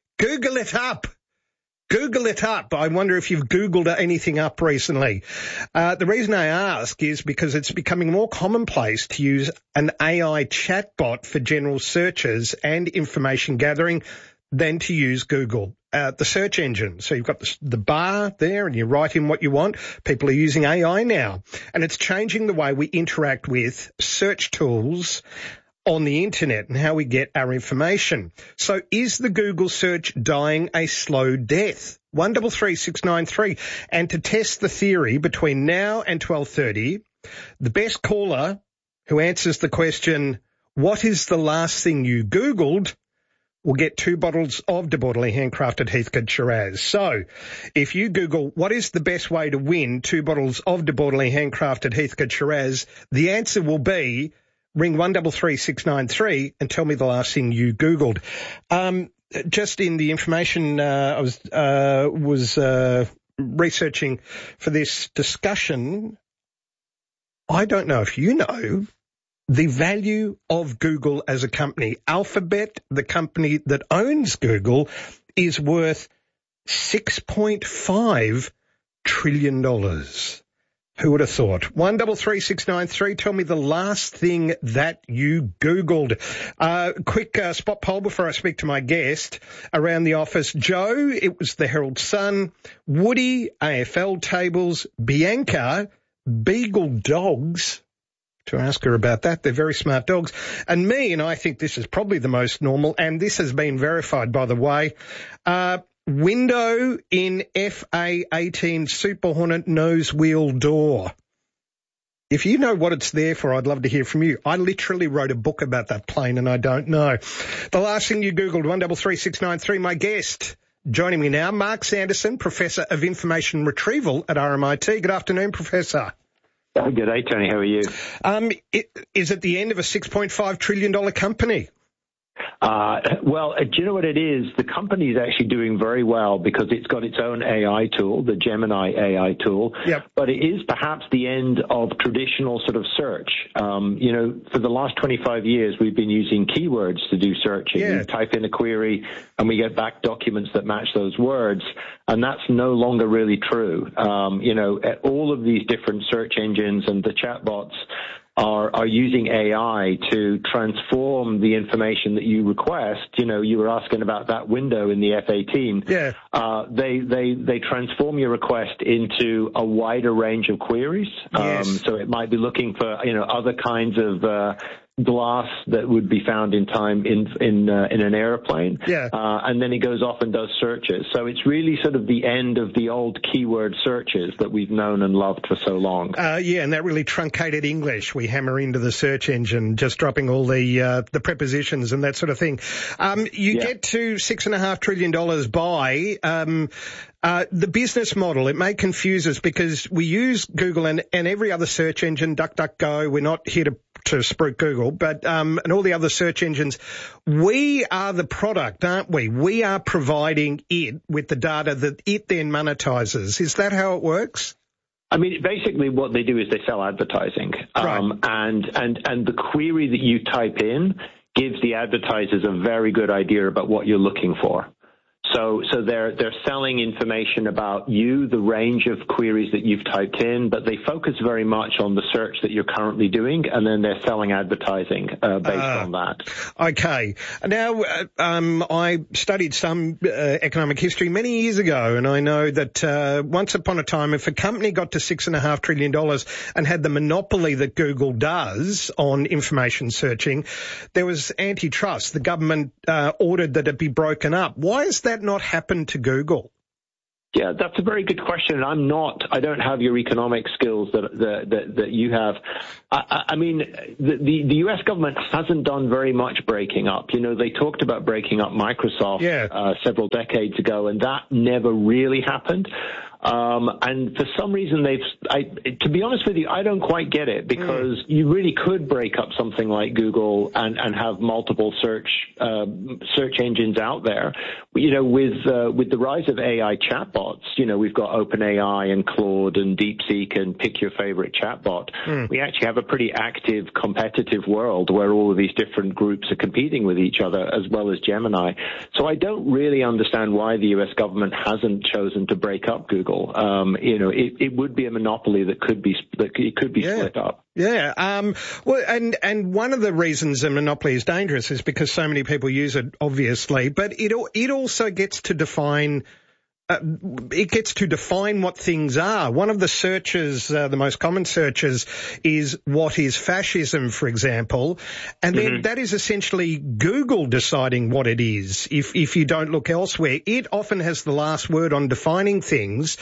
[SPEAKER 30] it up. Google it up. I wonder if you've Googled anything up recently. The reason I ask is because it's becoming more commonplace to use an AI chatbot for general searches and information gathering than to use Google, the search engine. So you've got the bar there and you write in what you want. People are using AI now, and it's changing the way we interact with search tools on the internet and how we get our information. So is the Google search dying a slow death? 133693. And to test the theory, between now and 12:30, the best caller who answers the question, what is the last thing you Googled, will get 2 bottles of De Bordelais handcrafted Heathcote Shiraz. So if you Google what is the best way to win 2 bottles of De Bordelais handcrafted Heathcote Shiraz, the answer will be ring 133693 and tell me the last thing you Googled. Just in the information I was researching for this discussion, I don't know if you know the value of Google as a company. Alphabet, the company that owns Google, is worth $6.5 trillion. Who would have thought? 133693, tell me the last thing that you Googled. Quick spot poll before I speak to my guest around the office. Joe, it was the Herald Sun. Woody, AFL tables. Bianca, Beagle dogs. To ask her about that. They're very smart dogs. And me, and I think this is probably the most normal, and this has been verified, by the way, window in FA-18 Super Hornet nose wheel door. If you know what it's there for, I'd love to hear from you. I literally wrote a book about that plane, and I don't know. The last thing you Googled, 133693, my guest. Joining me now, Mark Sanderson, Professor of Information Retrieval at RMIT. Good afternoon, Professor.
[SPEAKER 2] Good day, Tony. How are you?
[SPEAKER 30] Is it the end of a $6.5 trillion company?
[SPEAKER 2] Well, do you know what it is? The company is actually doing very well because it's got its own AI tool, the Gemini AI tool.
[SPEAKER 30] Yep.
[SPEAKER 2] But it is perhaps the end of traditional sort of search. For the last 25 years, we've been using keywords to do searching.
[SPEAKER 30] Yeah.
[SPEAKER 2] We type in a query and we get back documents that match those words. And that's no longer really true. All of these different search engines and the chatbots are using AI to transform the information that you request. You were asking about that window in the F-18.
[SPEAKER 30] Yeah.
[SPEAKER 2] They transform your request into a wider range of queries.
[SPEAKER 30] Yes.
[SPEAKER 2] So it might be looking for, other kinds of glass that would be found in an airplane.
[SPEAKER 30] Yeah.
[SPEAKER 2] And then it goes off and does searches. So it's really sort of the end of the old keyword searches that we've known and loved for so long.
[SPEAKER 30] And that really truncated English we hammer into the search engine, just dropping all the prepositions and that sort of thing. You get to $6.5 trillion by the business model. It may confuse us because we use Google and every other search engine, DuckDuckGo. We're not here to spruik Google, but and all the other search engines. We are the product, aren't we? We are providing it with the data that it then monetizes. Is that how it works?
[SPEAKER 2] I mean, basically what they do is they sell advertising.
[SPEAKER 30] Right.
[SPEAKER 2] And the query that you type in gives the advertisers a very good idea about what you're looking for. So they're selling information about you, the range of queries that you've typed in, but they focus very much on the search that you're currently doing, and then they're selling advertising based on that.
[SPEAKER 30] Okay. Now, I studied some economic history many years ago, and I know that once upon a time, if a company got to $6.5 trillion and had the monopoly that Google does on information searching, there was antitrust. The government ordered that it be broken up. Why has that not happened to Google?
[SPEAKER 2] Yeah, that's a very good question. I don't have your economic skills that you have. I mean, the U.S. government hasn't done very much breaking up. You know, they talked about breaking up Microsoft several decades ago, and that never really happened. And for some reason to be honest with you, I don't quite get it, because you really could break up something like Google and have multiple search engines out there. You know, with the rise of AI chatbots, you know, we've got OpenAI and Claude and DeepSeek and pick your favorite chatbot. We actually have a pretty active competitive world where all of these different groups are competing with each other, as well as Gemini. So I don't really understand why the U.S. government hasn't chosen to break up Google. You know, it would be a monopoly that could be split up.
[SPEAKER 30] Yeah. Well, and one of the reasons a monopoly is dangerous is because so many people use it, obviously, but it also gets to define. It gets to define what things are. One of the searches, the most common searches, is what is fascism, for example, and then that is essentially Google deciding what it is. If you don't look elsewhere, it often has the last word on defining things.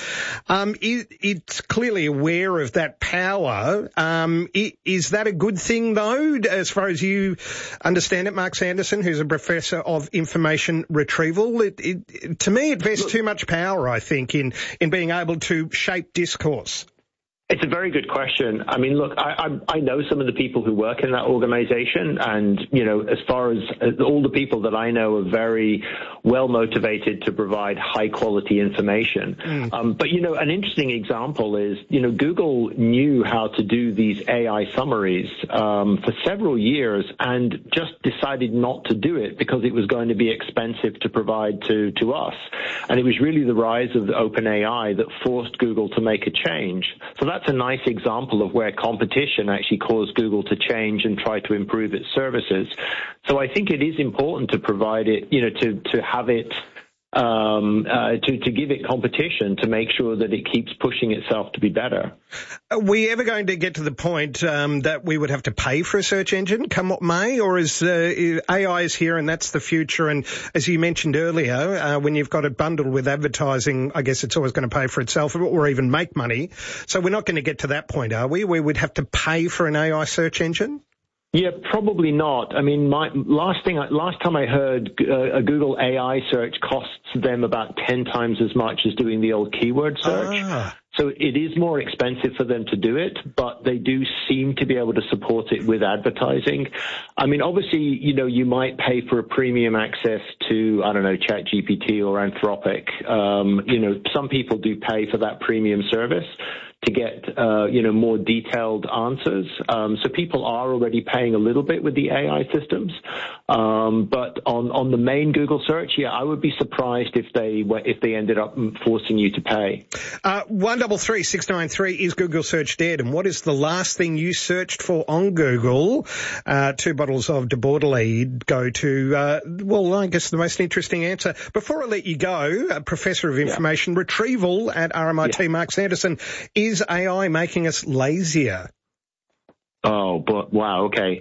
[SPEAKER 30] It's clearly aware of that power. Is that a good thing, though, as far as you understand it, Mark Sanderson, who's a professor of information retrieval? To me, it vests too much power, I think, in being able to shape discourse.
[SPEAKER 2] It's a very good question. I mean, look, I know some of the people who work in that organization, and, you know, as far as all the people that I know are very well motivated to provide high quality information. But, you know, an interesting example is, you know, Google knew how to do these AI summaries for several years and just decided not to do it because it was going to be expensive to provide to us. And it was really the rise of OpenAI that forced Google to make a change. So that's a nice example of where competition actually caused Google to change and try to improve its services. So I think it is important to provide it, you know, to have it, to give it competition to make sure that it keeps pushing itself to be better.
[SPEAKER 30] Are we ever going to get to the point that we would have to pay for a search engine, come what may, or is AI is here and that's the future? And as you mentioned earlier, when you've got it bundled with advertising, I guess it's always going to pay for itself or even make money. So we're not going to get to that point, are we, where we'd have to pay for an AI search engine?
[SPEAKER 2] Yeah, probably not. I mean, last time I heard, a Google AI search costs them about 10 times as much as doing the old keyword search. So it is more expensive for them to do it, but they do seem to be able to support it with advertising. I mean, obviously, you know, you might pay for a premium access to, I don't know, ChatGPT or Anthropic. You know, some people do pay for that premium service to get, you know, more detailed answers. So people are already paying a little bit with the AI systems. But on the main Google search, yeah, I would be surprised if they ended up forcing you to pay.
[SPEAKER 30] 133 693, is Google search dead? And what is the last thing you searched for on Google? 2 bottles of De Bordelais go to, well, I guess the most interesting answer. Before I let you go, Professor of Information Retrieval at RMIT, Mark Sanderson, is AI making us lazier?
[SPEAKER 2] Oh, but wow, okay.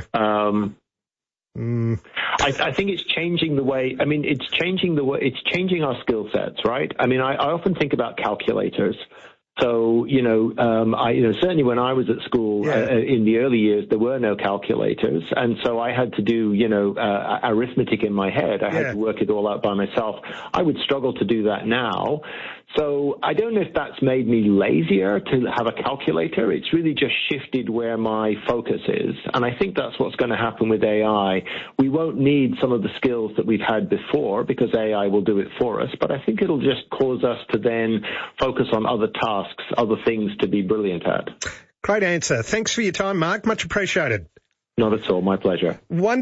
[SPEAKER 2] I think it's changing the way, I mean, it's changing our skill sets, right? I mean, I often think about calculators. So, you know, certainly when I was at school in the early years, there were no calculators. And so I had to do, you know, arithmetic in my head. I had to work it all out by myself. I would struggle to do that now. So I don't know if that's made me lazier to have a calculator. It's really just shifted where my focus is. And I think that's what's going to happen with AI. We won't need some of the skills that we've had before because AI will do it for us. But I think it'll just cause us to then focus on other tasks, other things to be brilliant at.
[SPEAKER 30] Great answer. Thanks for your time, Mark. Much appreciated.
[SPEAKER 2] Not at all. My pleasure.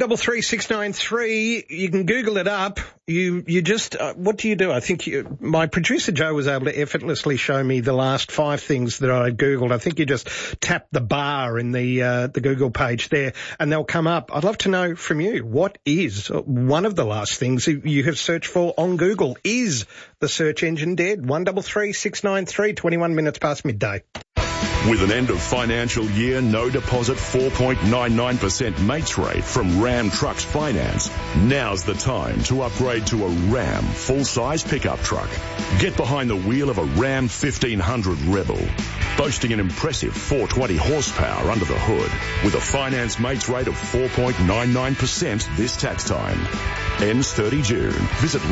[SPEAKER 30] 133693. You can Google it up. You just, what do you do? I think my producer Joe was able to effortlessly show me the last 5 things that I Googled. I think you just tap the bar in the Google page there and they'll come up. I'd love to know from you, what is one of the last things you have searched for on Google? Is the search engine dead? 133693, 21 minutes past midday.
[SPEAKER 1] With an end of financial year, no deposit 4.99% mates rate from Ram Trucks Finance, now's the time to upgrade to a Ram full-size pickup truck. Get behind the wheel of a Ram 1500 Rebel, boasting an impressive 420 horsepower under the hood, with a finance mates rate of 4.99% this tax time. Ends 30 June. Visit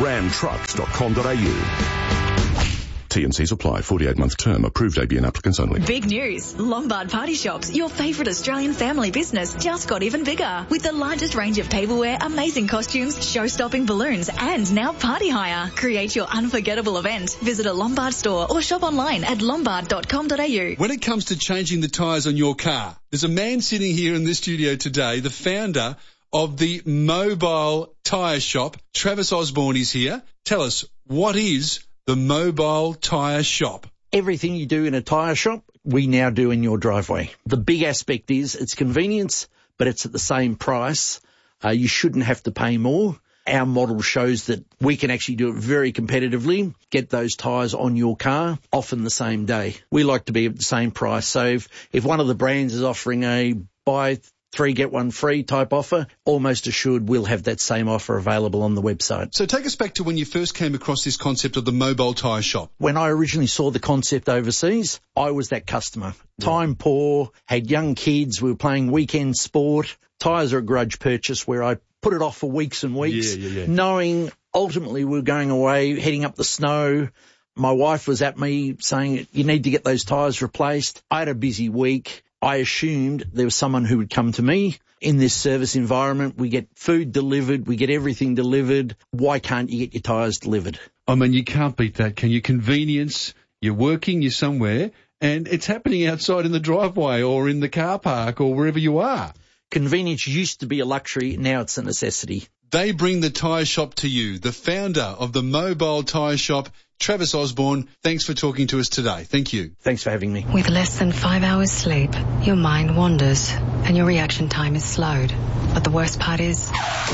[SPEAKER 1] ramtrucks.com.au. T&Cs apply. 48-month term. Approved ABN applicants only.
[SPEAKER 3] Big news. Lombard Party Shops, your favourite Australian family business, just got even bigger. With the largest range of tableware, amazing costumes, show-stopping balloons, and now party hire. Create your unforgettable event. Visit a Lombard store or shop online at lombard.com.au.
[SPEAKER 20] When it comes to changing the tyres on your car, there's a man sitting here in the studio today, the founder of the Mobile Tyre Shop. Travis Osborne is here. Tell us, what is the Mobile Tyre Shop?
[SPEAKER 21] Everything you do in a tyre shop, we now do in your driveway. The big aspect is it's convenience, but it's at the same price. You shouldn't have to pay more. Our model shows that we can actually do it very competitively, get those tyres on your car, often the same day. We like to be at the same price. So if one of the brands is offering a buy 3 get 1 free type offer, almost assured we'll have that same offer available on the website.
[SPEAKER 20] So take us back to when you first came across this concept of the Mobile Tyre Shop.
[SPEAKER 21] When I originally saw the concept overseas, I was that customer. Time poor, had young kids, we were playing weekend sport. Tyres are a grudge purchase where I put it off for weeks and weeks, knowing ultimately we were going away, heading up the snow. My wife was at me saying, you need to get those tyres replaced. I had a busy week. I assumed there was someone who would come to me. In this service environment, we get food delivered, we get everything delivered. Why can't you get your tyres delivered?
[SPEAKER 20] I mean, you can't beat that, can you? Convenience, you're working, you're somewhere, and it's happening outside in the driveway or in the car park or wherever you are.
[SPEAKER 21] Convenience used to be a luxury, now it's a necessity.
[SPEAKER 20] They bring the tyre shop to you. The founder of the Mobile Tyre Shop, Travis Osborne, thanks for talking to us today. Thank you.
[SPEAKER 21] Thanks for having me.
[SPEAKER 22] With less than 5 hours sleep, your mind wanders and your reaction time is slowed. But the worst part is,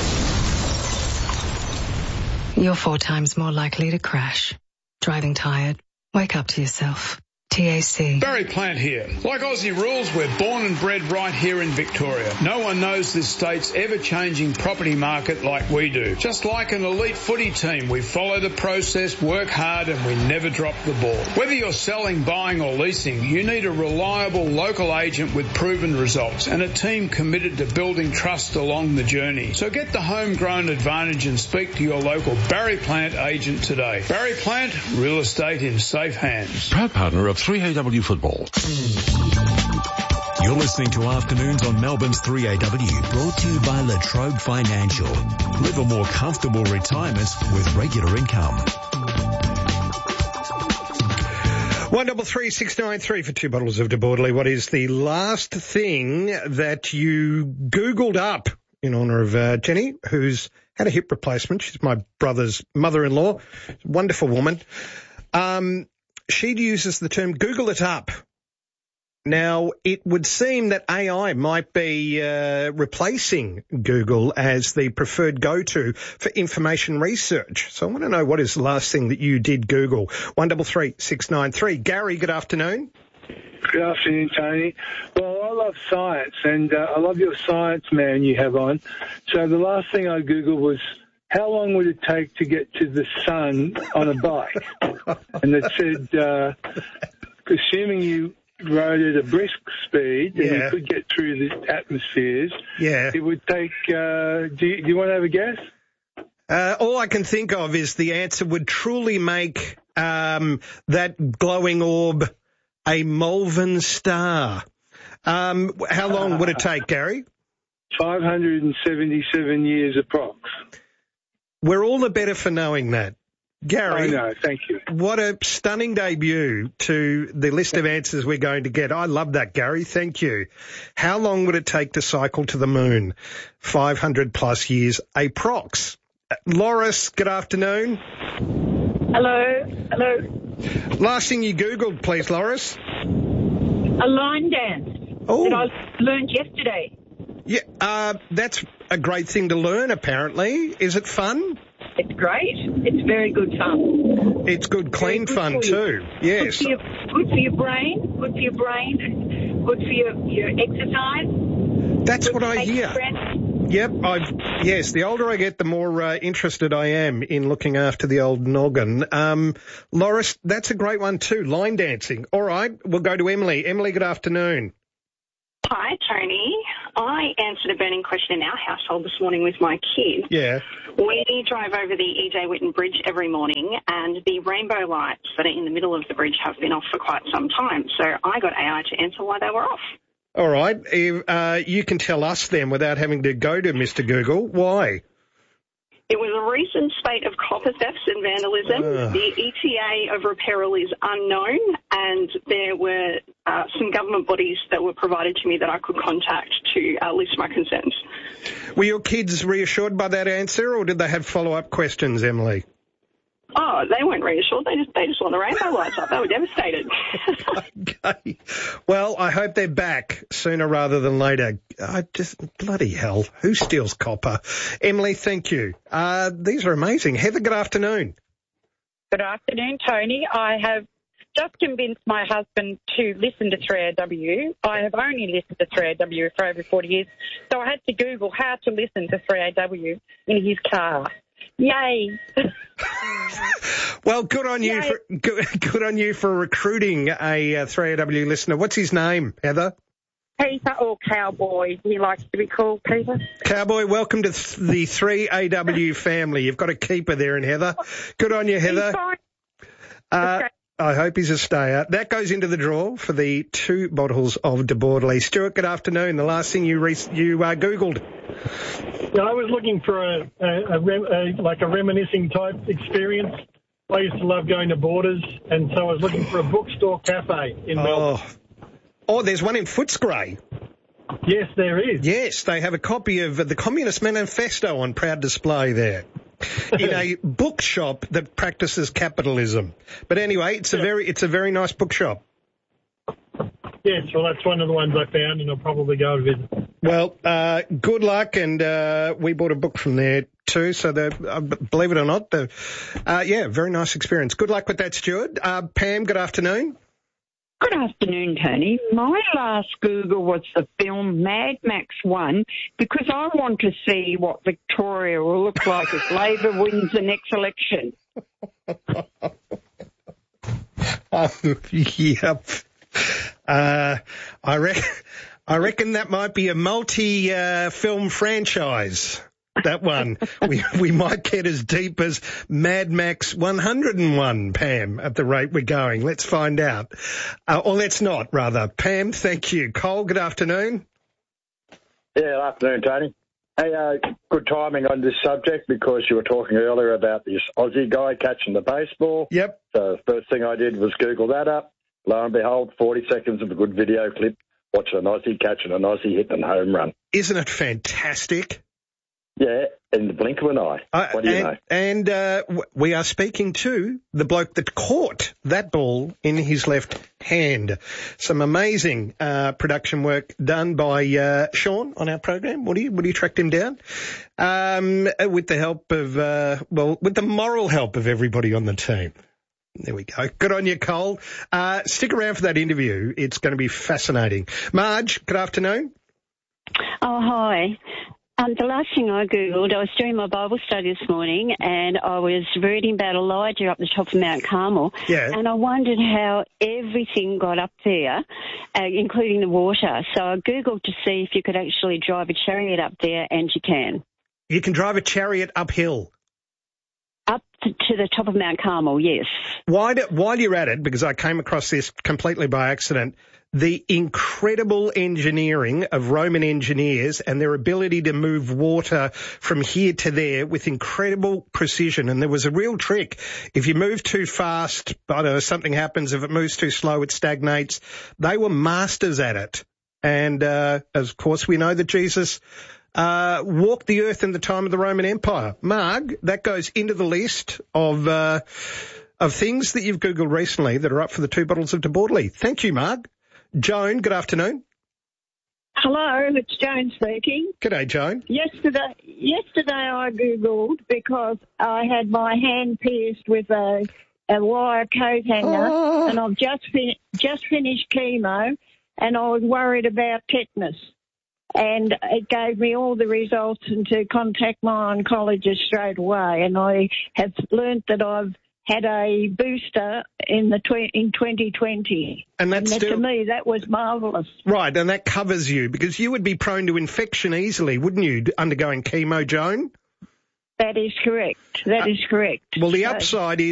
[SPEAKER 22] you're 4 times more likely to crash. Driving tired? Wake up to yourself. TAC.
[SPEAKER 23] Barry Plant here. Like Aussie rules, we're born and bred right here in Victoria. No one knows this state's ever-changing property market like we do. Just like an elite footy team, we follow the process, work hard, and we never drop the ball. Whether you're selling, buying, or leasing, you need a reliable local agent with proven results and a team committed to building trust along the journey. So get the homegrown advantage and speak to your local Barry Plant agent today. Barry Plant, real estate in safe hands.
[SPEAKER 1] Proud partner of 3AW Football.
[SPEAKER 7] You're listening to Afternoons on Melbourne's 3AW, brought to you by La Trobe Financial. Live a more comfortable retirement with regular income.
[SPEAKER 30] 133693 for 2 bottles of De Bordeley. What is the last thing that you Googled up in honour of Jenny, who's had a hip replacement? She's my brother's mother-in-law. Wonderful woman. She uses the term Google it up. Now, it would seem that AI might be replacing Google as the preferred go-to for information research. So I want to know, what is the last thing that you did Google? 133693. Gary, good afternoon.
[SPEAKER 24] Good afternoon, Tony. Well, I love science, and I love your science man you have on. So the last thing I Googled was, how long would it take to get to the sun on a bike? And it said, assuming you rode at a brisk speed and you could get through the atmospheres, it would take, do you want to have a guess?
[SPEAKER 30] All I can think of is the answer would truly make that glowing orb a Malvern star. How long would it take, Gary?
[SPEAKER 24] 577 years approx.
[SPEAKER 30] We're all the better for knowing that. Gary.
[SPEAKER 24] I know, thank you.
[SPEAKER 30] What a stunning debut to the list of answers we're going to get. I love that, Gary. Thank you. How long would it take to cycle to the moon? 500 plus years, approx. Loris, good afternoon.
[SPEAKER 4] Hello.
[SPEAKER 30] Last thing you Googled, please, Loris.
[SPEAKER 4] A line dance that I learned yesterday.
[SPEAKER 30] Yeah, that's a great thing to learn, apparently. Is it fun?
[SPEAKER 4] It's great. It's very good fun.
[SPEAKER 30] It's good, clean fun too. Yes.
[SPEAKER 4] Good for your brain. Good for your exercise.
[SPEAKER 30] That's what I hear. Yep. Yes. The older I get, the more interested I am in looking after the old noggin. Loris, that's a great one too. Line dancing. All right. We'll go to Emily. Emily, good afternoon.
[SPEAKER 5] Hi, Tony. I answered a burning question in our household this morning with my kids.
[SPEAKER 30] Yeah.
[SPEAKER 5] We drive over the E.J. Whitten Bridge every morning, and the rainbow lights that are in the middle of the bridge have been off for quite some time. So I got AI to answer why they were off.
[SPEAKER 30] All right. You can tell us then without having to go to Mr. Google. Why?
[SPEAKER 5] It was a recent spate of copper thefts and vandalism. The ETA of repair is unknown, and there were some government bodies that were provided to me that I could contact to list my concerns.
[SPEAKER 30] Were your kids reassured by that answer, or did they have follow-up questions, Emily?
[SPEAKER 5] Oh, they weren't reassured. They just saw the rainbow lights up. They were devastated.
[SPEAKER 30] Okay. Well, I hope they're back sooner rather than later. Bloody hell, who steals copper? Emily, thank you. These are amazing. Heather, good afternoon.
[SPEAKER 6] Good afternoon, Tony. I have just convinced my husband to listen to 3AW. I have only listened to 3AW for over 40 years, so I had to Google how to listen to 3AW in his car. Yay!
[SPEAKER 30] Well, good on you. Good on you for recruiting a 3AW listener. What's his name, Heather?
[SPEAKER 6] Peter, or Cowboy. He likes to be called Peter.
[SPEAKER 30] Cowboy, welcome to the 3AW family. You've got a keeper there in Heather. Good on you, Heather. I hope he's a stayer. That goes into the draw for the 2 bottles of De Bordelais. Stuart, good afternoon. The last thing you Googled.
[SPEAKER 8] Yeah, I was looking for a reminiscing type experience. I used to love going to Borders, and so I was looking for a bookstore cafe in Melbourne.
[SPEAKER 30] Oh, there's one in Footscray.
[SPEAKER 8] Yes, there is.
[SPEAKER 30] Yes, they have a copy of the Communist Manifesto on proud display there. In a bookshop that practices capitalism. But anyway, it's a very nice bookshop.
[SPEAKER 8] Yes, well, that's one of the ones I found, and I'll probably go and visit.
[SPEAKER 30] Well, good luck, and we bought a book from there too, so believe it or not, very nice experience. Good luck with that, Stuart. Pam, good afternoon.
[SPEAKER 9] Good afternoon, Tony. My last Google was the film Mad Max 1 because I want to see what Victoria will look like if Labor wins the next election.
[SPEAKER 30] Yep. I reckon that might be a multi-film franchise. That one. We might get as deep as Mad Max 101, Pam, at the rate we're going. Let's find out. Or let's not, rather. Pam, thank you. Cole, good afternoon.
[SPEAKER 10] Yeah, good afternoon, Tony. Hey, good timing on this subject because you were talking earlier about this Aussie guy catching the baseball.
[SPEAKER 30] Yep.
[SPEAKER 10] So the first thing I did was Google that up. Lo and behold, 40 seconds of a good video clip watching an Aussie catching an Aussie hitting a home run.
[SPEAKER 30] Isn't it fantastic?
[SPEAKER 10] Yeah, in the blink of an eye. What do you know?
[SPEAKER 30] And we are speaking to the bloke that caught that ball in his left hand. Some amazing production work done by Sean on our program. Would you tracked him down? With the help of, with the moral help of everybody on the team. There we go. Good on you, Cole. Stick around for that interview. It's going to be fascinating. Marge, good afternoon.
[SPEAKER 25] Oh, hi. The last thing I Googled, I was doing my Bible study this morning and I was reading about Elijah up the top of Mount Carmel.
[SPEAKER 30] Yeah.
[SPEAKER 25] And I wondered how everything got up there, including the water. So I Googled to see if you could actually drive a chariot up there, and you can.
[SPEAKER 30] You can drive a chariot uphill?
[SPEAKER 25] Up to the top of Mount Carmel, yes.
[SPEAKER 30] While you're at it, because I came across this completely by accident, the incredible engineering of Roman engineers and their ability to move water from here to there with incredible precision. And there was a real trick. If you move too fast, I don't know, something happens. If it moves too slow, it stagnates. They were masters at it. And, of course, we know that Jesus walked the earth in the time of the Roman Empire. Marg, that goes into the list of things that you've Googled recently that are up for the 2 bottles of De Bordeley. Thank you, Marg. Joan, good afternoon.
[SPEAKER 4] Hello, it's Joan speaking.
[SPEAKER 30] G'day, Joan.
[SPEAKER 4] Yesterday I Googled because I had my hand pierced with a wire coat hanger, and I've just finished chemo, and I was worried about tetanus. And it gave me all the results and to contact my oncologist straight away. And I have learnt that I've had a booster in 2020.
[SPEAKER 30] And
[SPEAKER 4] to me, that was marvellous.
[SPEAKER 30] Right, and that covers you, because you would be prone to infection easily, wouldn't you, undergoing chemo, Joan?
[SPEAKER 4] That is correct. That is correct.
[SPEAKER 30] Well, the upside is